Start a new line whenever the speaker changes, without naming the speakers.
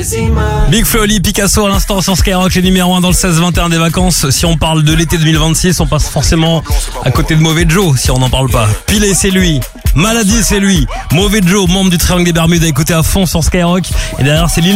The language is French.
Big Flo, Oli, Picasso à l'instant sur Skyrock, les numéro 1 dans le 16-21 des vacances. Si on parle de l'été 2026, on passe forcément à côté de Mauvais Joe si on n'en parle pas. Pilé, c'est lui. Maladie, c'est lui. Mauvais Joe, membre du Triangle des Bermudes, à écouter à fond sur Skyrock. Et derrière, c'est